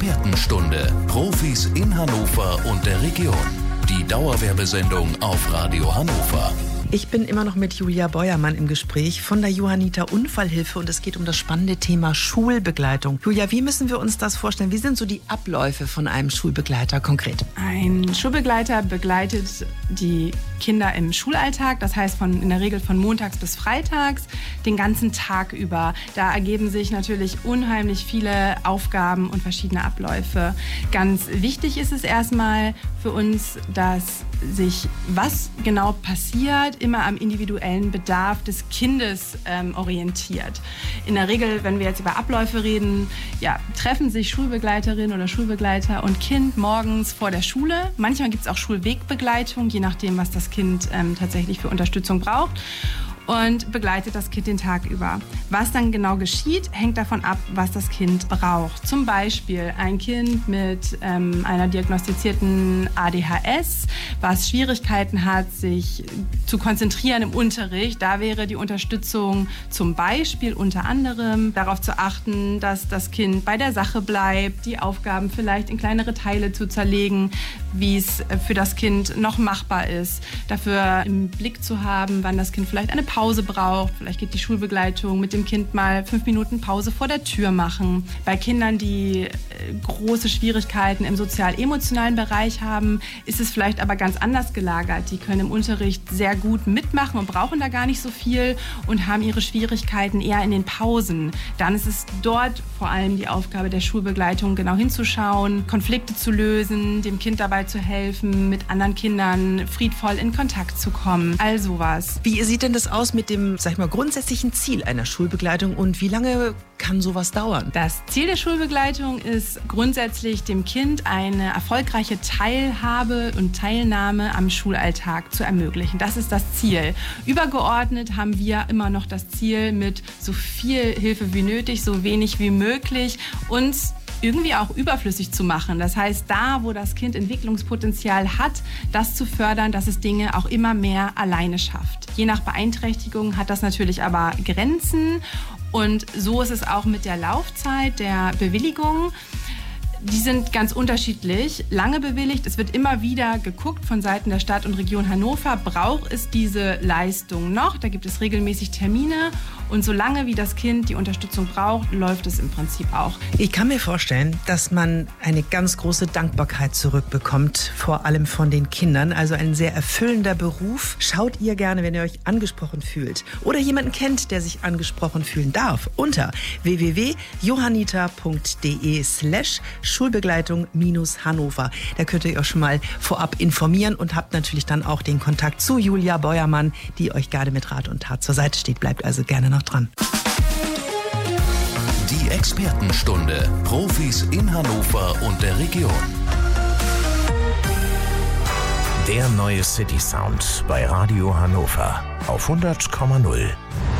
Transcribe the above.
Expertenstunde. Profis in Hannover und der Region. Die Dauerwerbesendung auf Radio Hannover. Ich bin immer noch mit Julia Beuermann im Gespräch von der Johanniter Unfallhilfe und es geht um das spannende Thema Schulbegleitung. Julia, wie müssen wir uns das vorstellen? Wie sind so die Abläufe von einem Schulbegleiter konkret? Ein Schulbegleiter begleitet die Kinder im Schulalltag, das heißt in der Regel von montags bis freitags, den ganzen Tag über. Da ergeben sich natürlich unheimlich viele Aufgaben und verschiedene Abläufe. Ganz wichtig ist es erstmal für uns, dass sich, was genau passiert, immer am individuellen Bedarf des Kindes orientiert. In der Regel, wenn wir jetzt über Abläufe reden, treffen sich Schulbegleiterin oder Schulbegleiter und Kind morgens vor der Schule. Manchmal gibt es auch Schulwegbegleitung, je nachdem, was das Kind tatsächlich für Unterstützung braucht. Und begleitet das Kind den Tag über. Was dann genau geschieht, hängt davon ab, was das Kind braucht. Zum Beispiel ein Kind mit einer diagnostizierten ADHS, was Schwierigkeiten hat, sich zu konzentrieren im Unterricht. Da wäre die Unterstützung zum Beispiel unter anderem darauf zu achten, dass das Kind bei der Sache bleibt, die Aufgaben vielleicht in kleinere Teile zu zerlegen, wie es für das Kind noch machbar ist. Dafür im Blick zu haben, wann das Kind vielleicht eine Pause braucht. Vielleicht geht die Schulbegleitung mit dem Kind mal 5 Minuten Pause vor der Tür machen. Bei Kindern, die große Schwierigkeiten im sozial-emotionalen Bereich haben, ist es vielleicht aber ganz anders gelagert. Die können im Unterricht sehr gut mitmachen und brauchen da gar nicht so viel und haben ihre Schwierigkeiten eher in den Pausen. Dann ist es dort vor allem die Aufgabe der Schulbegleitung, genau hinzuschauen, Konflikte zu lösen, dem Kind dabei zu helfen, mit anderen Kindern friedvoll in Kontakt zu kommen. All sowas. Wie sieht denn das aus mit dem, grundsätzlichen Ziel einer Schulbegleitung und wie lange kann sowas dauern? Das Ziel der Schulbegleitung ist grundsätzlich dem Kind eine erfolgreiche Teilhabe und Teilnahme am Schulalltag zu ermöglichen. Das ist das Ziel. Übergeordnet haben wir immer noch das Ziel, mit so viel Hilfe wie nötig, so wenig wie möglich uns irgendwie auch überflüssig zu machen. Das heißt, da, wo das Kind Entwicklungspotenzial hat, das zu fördern, dass es Dinge auch immer mehr alleine schafft. Je nach Beeinträchtigung hat das natürlich aber Grenzen und so ist es auch mit der Laufzeit der Bewilligung. Die sind ganz unterschiedlich, lange bewilligt. Es wird immer wieder geguckt von Seiten der Stadt und Region Hannover, braucht es diese Leistung noch? Da gibt es regelmäßig Termine und solange wie das Kind die Unterstützung braucht, läuft es im Prinzip auch. Ich kann mir vorstellen, dass man eine ganz große Dankbarkeit zurückbekommt, vor allem von den Kindern. Also ein sehr erfüllender Beruf. Schaut ihr gerne, wenn ihr euch angesprochen fühlt oder jemanden kennt, der sich angesprochen fühlen darf, unter www.johanniter.de/Schulbegleitung-Hannover. Da könnt ihr euch schon mal vorab informieren und habt natürlich dann auch den Kontakt zu Julia Beuermann, die euch gerne mit Rat und Tat zur Seite steht. Bleibt also gerne noch dran. Die Expertenstunde. Profis in Hannover und der Region. Der neue City Sound bei Radio Hannover auf 100,0.